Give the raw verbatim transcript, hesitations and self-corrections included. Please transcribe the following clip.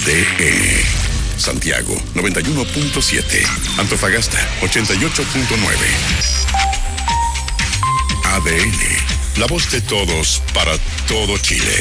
D N. Santiago, noventa y uno punto siete. Antofagasta, ochenta y ocho punto nueve. A D N, la voz de todos para todo Chile.